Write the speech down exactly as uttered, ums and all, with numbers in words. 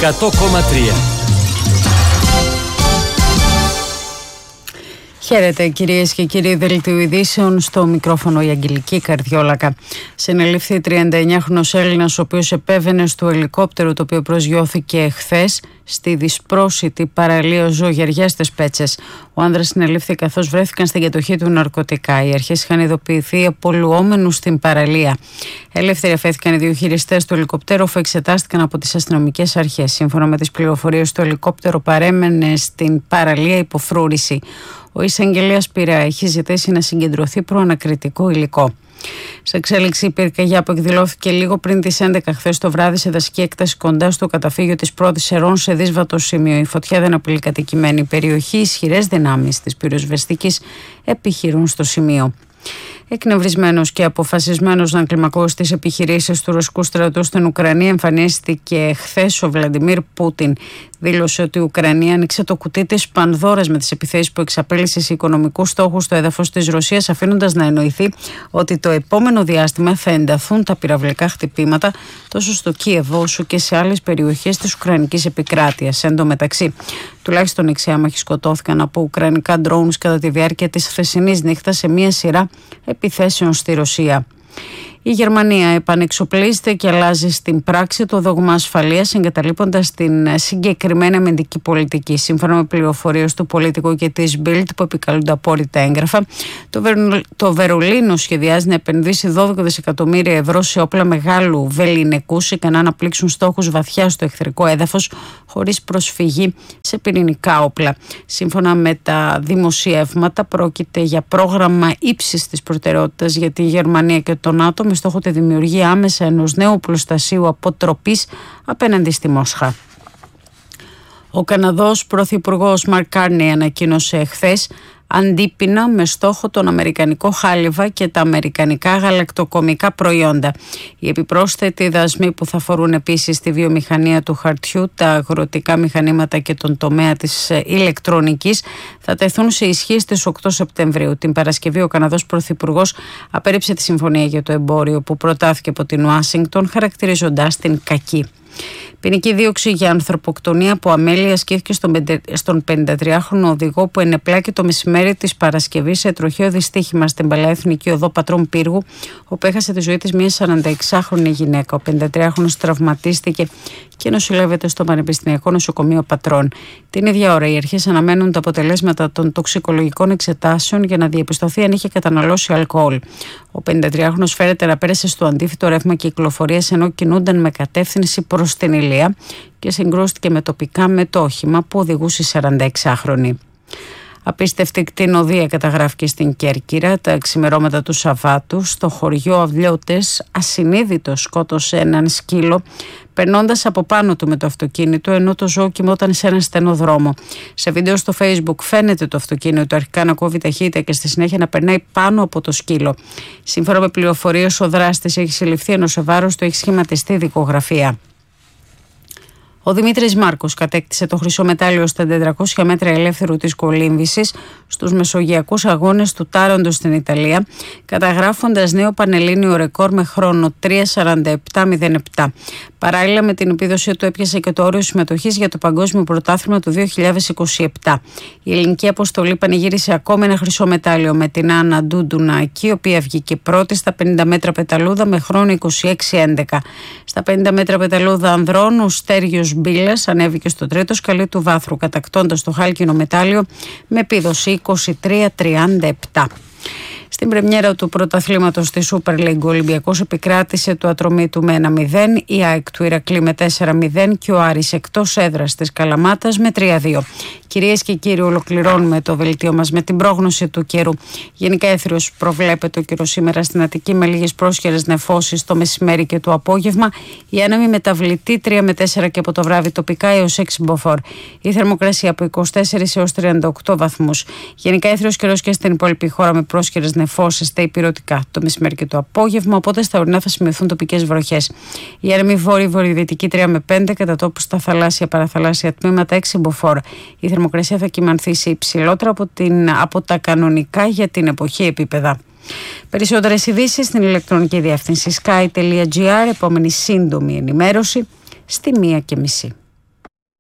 εκατό κόμμα τρία. Χαίρετε κυρίες και κύριοι, δελτίου ειδήσεων, στο μικρόφωνο η Αγγελική Καρδιόλακα. Συνελήφθη τριάντα εννιάχρονος Έλληνας, ο οποίος επέβαινε στο ελικόπτερο το οποίο προσγειώθηκε χθες στη δυσπρόσιτη παραλία Ζωγεριά στις Πέτσες. Ο άνδρας συνελήφθη καθώς βρέθηκαν στην κατοχή του ναρκωτικά. Οι αρχές είχαν ειδοποιηθεί απολουόμενους στην παραλία. Ελεύθεροι αφέθηκαν οι δύο χειριστές του ελικοπτέρου, αφού εξετάστηκαν από τις αστυνομικές αρχές. Σύμφωνα με τις πληροφορίες, το ελικόπτερο παρέμενε στην παραλία υποφρούρηση. Ο εισαγγελέας Πειραιά έχει ζητήσει να συγκεντρωθεί προανακριτικό υλικό. Σε εξέλιξη, η πυρκαγιά που εκδηλώθηκε λίγο πριν τις έντεκα χθες το βράδυ σε δασική έκταση κοντά στο καταφύγιο της πρώτης Ερών σε δύσβατο σημείο. Η φωτιά δεν απειλεί κατοικημένη περιοχή. Ισχυρές δυνάμεις της πυροσβεστικής επιχειρούν στο σημείο. Εκνευρισμένος και αποφασισμένος να κλιμακώσει τις επιχειρήσεις του ρωσικού στρατού στην Ουκρανία, εμφανίστηκε χθες ο Βλαντιμίρ Πούτιν. Δήλωσε ότι η Ουκρανία άνοιξε το κουτί της Πανδώρας με τις επιθέσεις που εξαπέλυσε σε οικονομικούς στόχους στο έδαφος της Ρωσίας, αφήνοντας να εννοηθεί ότι το επόμενο διάστημα θα ενταθούν τα πυραυλικά χτυπήματα τόσο στο Κίεβο όσο και σε άλλες περιοχές της Ουκρανικής επικράτειας. Εν τω μεταξύ, τουλάχιστον έξι άμαχοι σκοτώθηκαν από ουκρανικά ντρόουνς κατά τη διάρκεια της χθεσινής νύχτας σε μία σειρά επιθέσεων στη Ρωσία. Η Γερμανία επανεξοπλίζεται και αλλάζει στην πράξη το δόγμα ασφαλείας, εγκαταλείποντας την συγκεκριμένη αμυντική πολιτική. Σύμφωνα με πληροφορίες του Πολιτικού και της Bild που επικαλούνται απόρριτα έγγραφα, το, Βερολ... το Βερολίνο σχεδιάζει να επενδύσει δώδεκα δισεκατομμύρια ευρώ σε όπλα μεγάλου βεληνικούς, ικανά να πλήξουν στόχους βαθιά στο εχθρικό έδαφος, χωρίς προσφυγή σε πυρηνικά όπλα. Σύμφωνα με τα δημοσιεύματα, πρόκειται για πρόγραμμα ύψης της προτεραιότητας για τη Γερμανία και το ΝΑΤΟ, με στόχο τη δημιουργία άμεσα ενός νέου οπλοστασίου αποτροπής απέναντι στη Μόσχα. Ο Καναδός Πρωθυπουργός Μαρκ Κάρνεϊ ανακοίνωσε εχθές αντίπεινα με στόχο τον αμερικανικό χάλιβα και τα αμερικανικά γαλακτοκομικά προϊόντα. Οι επιπρόσθετοι δασμοί που θα αφορούν επίσης τη βιομηχανία του χαρτιού, τα αγροτικά μηχανήματα και τον τομέα της ηλεκτρονικής θα τεθούν σε ισχύ στις οκτώ Σεπτεμβρίου. Την Παρασκευή ο Καναδός Πρωθυπουργός απέρριψε τη συμφωνία για το εμπόριο που προτάθηκε από την Ουάσιγκτον, χαρακτηρίζοντας την κακή. Ποινική δίωξη για ανθρωποκτονία από αμέλεια ασκήθηκε στον πενηντατριάχρονο οδηγό που ενεπλάκη το μεσημέρι της Παρασκευής σε τροχαίο δυστύχημα στην παλαιά Εθνική Οδό Πατρών Πύργου, όπου έχασε τη ζωή της μια σαρανταεξάχρονη γυναίκα. Ο πενηντατριάχρονος τραυματίστηκε και νοσηλεύεται στο Πανεπιστημιακό Νοσοκομείο Πατρών. Την ίδια ώρα, οι αρχές αναμένουν τα αποτελέσματα των τοξικολογικών εξετάσεων για να διαπιστωθεί αν είχε καταναλώσει αλκοόλ. Ο πενηντατριάχρονος φέρεται να πέρασε στο αντίθετο ρεύμα κυκλοφορίας ενώ κινούνταν με κατεύθυνση προς την Ηλία και συγκρούστηκε με τοπικά με το όχημα που οδηγούσε η σαρανταεξάχρονη. Απίστευτη κτηνοδία καταγράφηκε στην Κέρκυρα τα ξημερώματα του Σαββάτου. Στο χωριό Αυλιώτες ασυνείδητος σκότωσε έναν σκύλο περνώντας από πάνω του με το αυτοκίνητο, ενώ το ζώο κοιμόταν σε ένα στενό δρόμο. Σε βίντεο στο Facebook φαίνεται το αυτοκίνητο αρχικά να κόβει ταχύτητα και στη συνέχεια να περνάει πάνω από το σκύλο. Σύμφωνα με πληροφορίες, ο δράστης έχει συλληφθεί ενώ σε βάρος του έχει σχηματιστεί δικογραφία. Ο Δημήτρης Μάρκος κατέκτησε το χρυσό μετάλλιο στα τετρακόσια μέτρα ελεύθερου της κολύμβησης στους μεσογειακούς αγώνες του Τάραντο στην Ιταλία, καταγράφοντας νέο πανελλήνιο ρεκόρ με χρόνο τρία σαράντα επτά μηδέν επτά. Παράλληλα με την επίδοσή του έπιασε και το όριο συμμετοχής για το Παγκόσμιο Πρωτάθλημα του δύο χιλιάδες είκοσι επτά. Η ελληνική αποστολή πανηγύρισε ακόμα ένα χρυσό μετάλλιο με την Άννα Ντουντουνάκη, η οποία βγήκε πρώτη στα πενήντα μέτρα πεταλούδα με χρόνο είκοσι έξι έντεκα. Στα πενήντα μέτρα πεταλούδα ανδρών, ο Στέργιος Μπίλας ανέβηκε στο τρίτο σκαλί του βάθρου, κατακτώντας το χάλκινο μετάλλιο με επίδοση είκοσι τρία τριάντα επτά. Στην πρεμιέρα του πρωταθλήματος στη Super League, ο Ολυμπιακός επικράτησε του Ατρομήτου με ένα μηδέν, η ΑΕΚ του Ηρακλή με τέσσερα μηδέν και ο Άρης εκτός έδρας της Καλαμάτας με τρία δύο. Κυρίες και κύριοι, ολοκληρώνουμε το δελτίο μας με την πρόγνωση του καιρού. Γενικά έθριος προβλέπεται ο καιρός σήμερα στην Αττική με λίγες πρόσχερες νεφώσεις το μεσημέρι και το απόγευμα. Η άνεμη μεταβλητή τρία με τέσσερα και από το βράδυ τοπικά έως έξι μποφόρ. Η θερμοκρασία από είκοσι τέσσερα έως τριάντα οκτώ βαθμούς. Γενικά έθριος καιρός και στην υπόλοιπη χώρα με πρόσχερες νεφώσεις στα υπηρετικά το μεσημέρι και το απόγευμα. Οπότε στα ορεινά θα σημειωθούν τοπικές βροχές. Η άνεμη βόρειο-βορειοδυτική τρία με πέντε, κατά τόπου στα θαλάσσια παραθαλάσσια τμήματα έξι μποφόρ. Η θερμοκρασία θα κυμανθεί σε υψηλότερα από, την, από τα κανονικά για την εποχή επίπεδα. Περισσότερες ειδήσεις στην ηλεκτρονική διεύθυνση sky τελεία gr. Επόμενη σύντομη ενημέρωση στη μία και μισή.